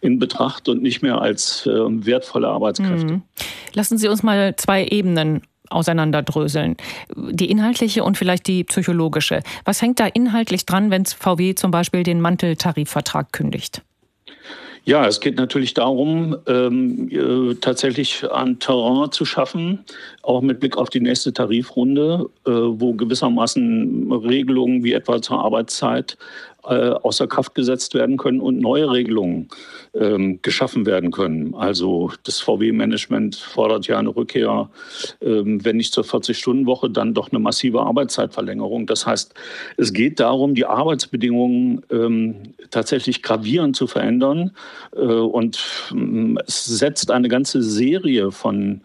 in Betracht und nicht mehr als wertvolle Arbeitskräfte. Lassen Sie uns mal 2 Ebenen auseinanderdröseln. Die inhaltliche und vielleicht die psychologische. Was hängt da inhaltlich dran, wenn VW zum Beispiel den Manteltarifvertrag kündigt? Ja, es geht natürlich darum, tatsächlich ein Terrain zu schaffen, auch mit Blick auf die nächste Tarifrunde, wo gewissermaßen Regelungen wie etwa zur Arbeitszeit außer Kraft gesetzt werden können und neue Regelungen geschaffen werden können. Also das VW-Management fordert ja eine Rückkehr, wenn nicht zur 40-Stunden-Woche, dann doch eine massive Arbeitszeitverlängerung. Das heißt, es geht darum, die Arbeitsbedingungen tatsächlich gravierend zu verändern. Und es setzt eine ganze Serie von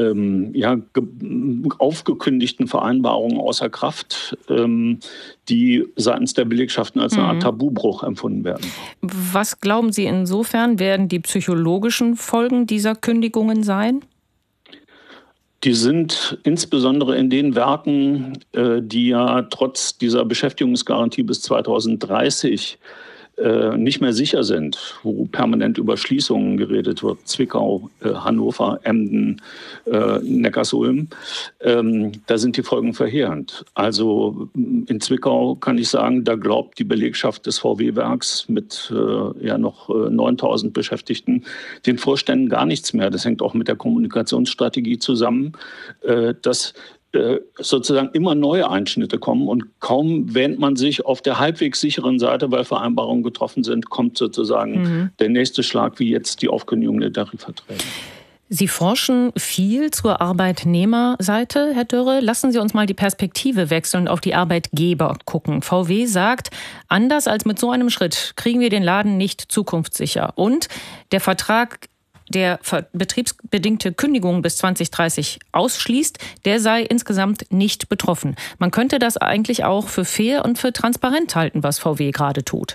aufgekündigten Vereinbarungen außer Kraft, die seitens der Belegschaften als eine Art Tabubruch empfunden werden. Was glauben Sie insofern, werden die psychologischen Folgen dieser Kündigungen sein? Die sind insbesondere in den Werken, die ja trotz dieser Beschäftigungsgarantie bis 2030 nicht mehr sicher sind, wo permanent über Schließungen geredet wird, Zwickau, Hannover, Emden, Neckarsulm, da sind die Folgen verheerend. Also in Zwickau kann ich sagen, da glaubt die Belegschaft des VW-Werks mit noch 9.000 Beschäftigten den Vorständen gar nichts mehr. Das hängt auch mit der Kommunikationsstrategie zusammen, dass sozusagen immer neue Einschnitte kommen und kaum wähnt man sich auf der halbwegs sicheren Seite, weil Vereinbarungen getroffen sind, kommt sozusagen der nächste Schlag, wie jetzt die Aufkündigung der Tarifverträge. Sie forschen viel zur Arbeitnehmerseite, Herr Dörre. Lassen Sie uns mal die Perspektive wechseln und auf die Arbeitgeber gucken. VW sagt, anders als mit so einem Schritt kriegen wir den Laden nicht zukunftssicher. Und der Vertrag, der betriebsbedingte Kündigungen bis 2030 ausschließt, der sei insgesamt nicht betroffen. Man könnte das eigentlich auch für fair und für transparent halten, was VW gerade tut.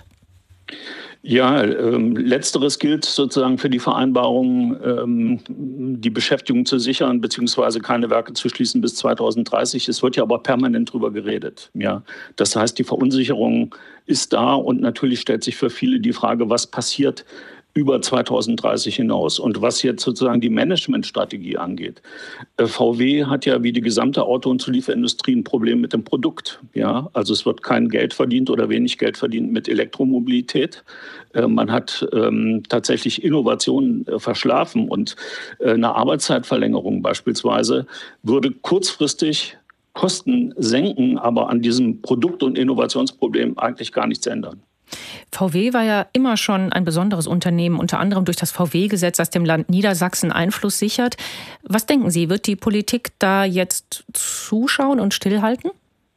Ja, letzteres gilt sozusagen für die Vereinbarung, die Beschäftigung zu sichern bzw. keine Werke zu schließen bis 2030. Es wird ja aber permanent drüber geredet. Ja, das heißt, die Verunsicherung ist da und natürlich stellt sich für viele die Frage, was passiert über 2030 hinaus. Und was jetzt sozusagen die Managementstrategie angeht. VW hat ja wie die gesamte Auto- und Zulieferindustrie ein Problem mit dem Produkt. Ja, also es wird kein Geld verdient oder wenig Geld verdient mit Elektromobilität. Man hat tatsächlich Innovationen verschlafen und eine Arbeitszeitverlängerung beispielsweise würde kurzfristig Kosten senken, aber an diesem Produkt- und Innovationsproblem eigentlich gar nichts ändern. VW war ja immer schon ein besonderes Unternehmen, unter anderem durch das VW-Gesetz, das dem Land Niedersachsen Einfluss sichert. Was denken Sie, wird die Politik da jetzt zuschauen und stillhalten?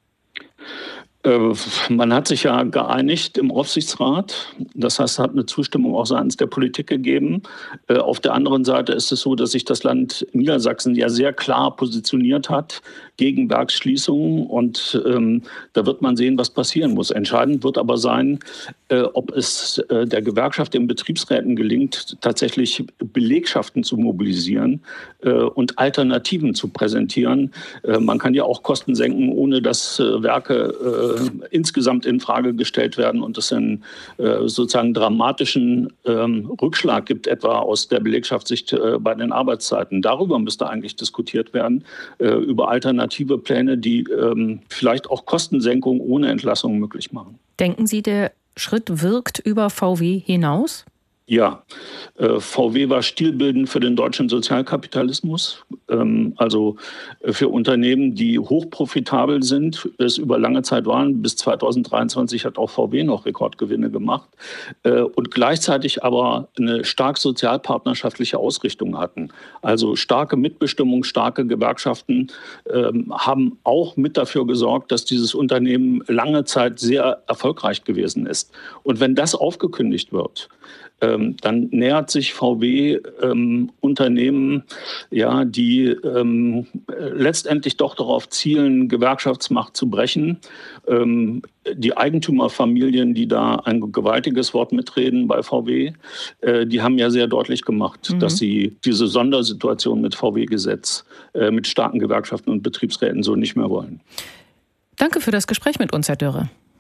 Man hat sich ja geeinigt im Aufsichtsrat. Das heißt, es hat eine Zustimmung auch seitens der Politik gegeben. Auf der anderen Seite ist es so, dass sich das Land Niedersachsen ja sehr klar positioniert hat gegen Werksschließungen. Und da wird man sehen, was passieren muss. Entscheidend wird aber sein, ob es der Gewerkschaft in Betriebsräten gelingt, tatsächlich Belegschaften zu mobilisieren und Alternativen zu präsentieren. Man kann ja auch Kosten senken, ohne dass Werke insgesamt in Frage gestellt werden und es einen sozusagen dramatischen Rückschlag gibt, etwa aus der Belegschaftssicht bei den Arbeitszeiten. Darüber müsste eigentlich diskutiert werden, über alternative Pläne, die vielleicht auch Kostensenkungen ohne Entlassung möglich machen. Denken Sie, der Schritt wirkt über VW hinaus? Ja, VW war stilbildend für den deutschen Sozialkapitalismus, also für Unternehmen, die hochprofitabel sind, es über lange Zeit waren. Bis 2023 hat auch VW noch Rekordgewinne gemacht und gleichzeitig aber eine stark sozialpartnerschaftliche Ausrichtung hatten. Also starke Mitbestimmung, starke Gewerkschaften haben auch mit dafür gesorgt, dass dieses Unternehmen lange Zeit sehr erfolgreich gewesen ist. Und wenn das aufgekündigt wird, dann nähert sich VW Unternehmen, ja, die letztendlich doch darauf zielen, Gewerkschaftsmacht zu brechen. Die Eigentümerfamilien, die da ein gewaltiges Wort mitreden bei VW, die haben ja sehr deutlich gemacht, dass sie diese Sondersituation mit VW-Gesetz, mit starken Gewerkschaften und Betriebsräten so nicht mehr wollen. Danke für das Gespräch mit uns, Herr Dörre.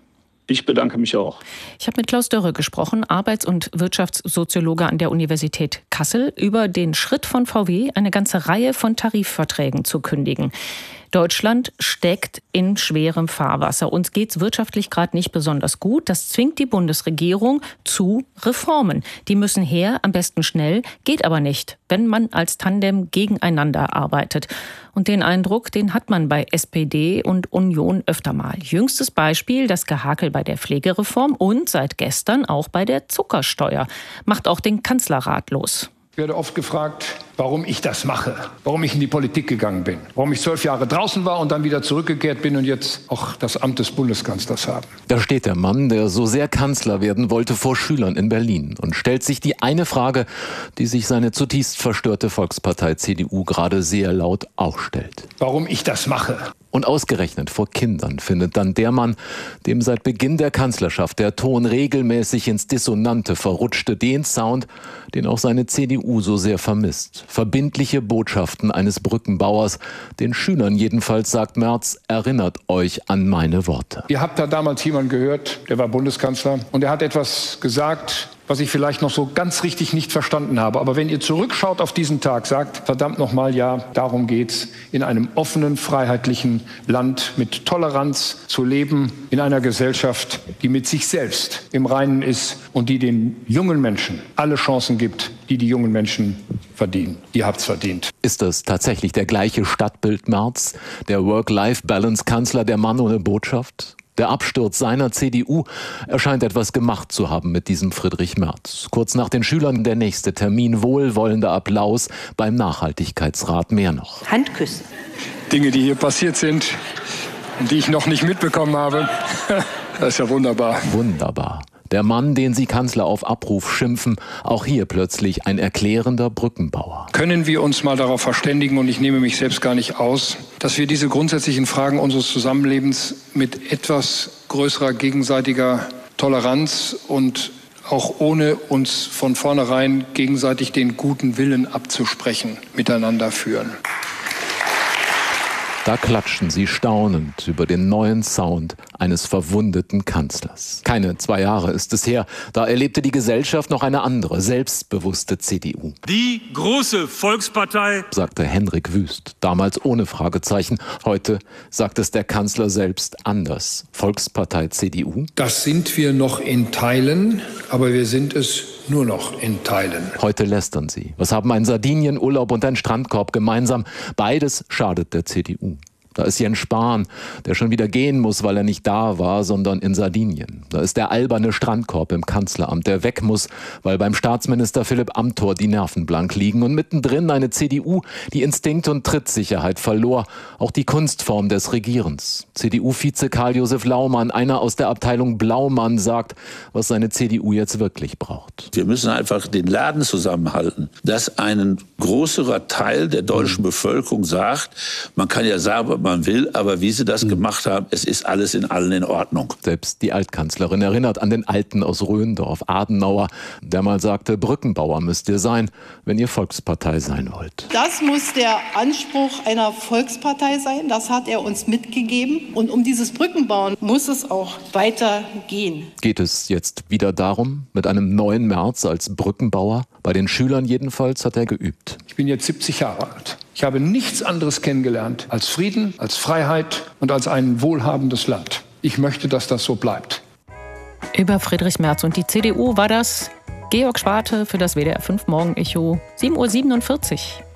Ich bedanke mich auch. Ich habe mit Klaus Dörre gesprochen, Arbeits- und Wirtschaftssoziologe an der Universität Kassel, über den Schritt von VW, eine ganze Reihe von Tarifverträgen zu kündigen. Deutschland steckt in schwerem Fahrwasser. Uns geht's wirtschaftlich gerade nicht besonders gut. Das zwingt die Bundesregierung zu Reformen. Die müssen her, am besten schnell, geht aber nicht, wenn man als Tandem gegeneinander arbeitet. Und den Eindruck, den hat man bei SPD und Union öfter mal. Jüngstes Beispiel, das Gehakel bei der Pflegereform und seit gestern auch bei der Zuckersteuer. Macht auch den Kanzler ratlos. Ich werde oft gefragt, warum ich das mache, warum ich in die Politik gegangen bin, warum ich 12 Jahre draußen war und dann wieder zurückgekehrt bin und jetzt auch das Amt des Bundeskanzlers habe. Da steht der Mann, der so sehr Kanzler werden wollte, vor Schülern in Berlin und stellt sich die eine Frage, die sich seine zutiefst verstörte Volkspartei CDU gerade sehr laut auch stellt. Warum ich das mache. Und ausgerechnet vor Kindern findet dann der Mann, dem seit Beginn der Kanzlerschaft der Ton regelmäßig ins Dissonante verrutschte, den Sound, den auch seine CDU so sehr vermisst. Verbindliche Botschaften eines Brückenbauers, den Schülern jedenfalls, sagt Merz, erinnert euch an meine Worte. Ihr habt da damals jemanden gehört, der war Bundeskanzler und er hat etwas gesagt, was ich vielleicht noch so ganz richtig nicht verstanden habe. Aber wenn ihr zurückschaut auf diesen Tag, sagt, verdammt nochmal, ja, darum geht's, in einem offenen, freiheitlichen Land mit Toleranz zu leben, in einer Gesellschaft, die mit sich selbst im Reinen ist und die den jungen Menschen alle Chancen gibt, die die jungen Menschen verdienen. Ihr habt's verdient. Ist das tatsächlich der gleiche Stadtbild Merz, der Work-Life-Balance-Kanzler, der Mann ohne Botschaft? Der Absturz seiner CDU erscheint etwas gemacht zu haben mit diesem Friedrich Merz. Kurz nach den Schülern der nächste Termin, wohlwollender Applaus beim Nachhaltigkeitsrat, mehr noch. Handküssen. Dinge, die hier passiert sind und die ich noch nicht mitbekommen habe, das ist ja wunderbar. Wunderbar. Der Mann, den Sie Kanzler auf Abruf schimpfen, auch hier plötzlich ein erklärender Brückenbauer. Können wir uns mal darauf verständigen, und ich nehme mich selbst gar nicht aus, dass wir diese grundsätzlichen Fragen unseres Zusammenlebens mit etwas größerer gegenseitiger Toleranz und auch ohne uns von vornherein gegenseitig den guten Willen abzusprechen, miteinander führen. Da klatschen sie staunend über den neuen Sound eines verwundeten Kanzlers. Keine 2 Jahre ist es her, da erlebte die Gesellschaft noch eine andere, selbstbewusste CDU. Die große Volkspartei, sagte Henrik Wüst, damals ohne Fragezeichen. Heute sagt es der Kanzler selbst anders. Volkspartei CDU? Das sind wir noch in Teilen, aber wir sind es nur noch in Teilen. Heute lästern sie. Was haben ein Sardinienurlaub und ein Strandkorb gemeinsam? Beides schadet der CDU. Da ist Jens Spahn, der schon wieder gehen muss, weil er nicht da war, sondern in Sardinien. Da ist der alberne Strandkorb im Kanzleramt, der weg muss, weil beim Staatsminister Philipp Amthor die Nerven blank liegen. Und mittendrin eine CDU, die Instinkt und Trittsicherheit verlor. Auch die Kunstform des Regierens. CDU-Vize Karl-Josef Laumann, einer aus der Abteilung Blaumann, sagt, was seine CDU jetzt wirklich braucht. Wir müssen einfach den Laden zusammenhalten, dass ein größerer Teil der deutschen Bevölkerung sagt, man kann ja sagen, was man will, aber wie sie das gemacht haben, es ist alles in allen in Ordnung. Selbst die Altkanzlerin erinnert an den Alten aus Röndorf, Adenauer, der mal sagte, Brückenbauer müsst ihr sein, wenn ihr Volkspartei sein wollt. Das muss der Anspruch einer Volkspartei sein, das hat er uns mitgegeben. Und um dieses Brückenbauen muss es auch weitergehen. Geht es jetzt wieder darum, mit einem neuen Merz als Brückenbauer? Bei den Schülern jedenfalls hat er geübt. Ich bin jetzt 70 Jahre alt. Ich habe nichts anderes kennengelernt als Frieden, als Freiheit und als ein wohlhabendes Land. Ich möchte, dass das so bleibt. Über Friedrich Merz und die CDU war das Georg Schwarte für das WDR 5 Morgenecho, 7:47 Uhr.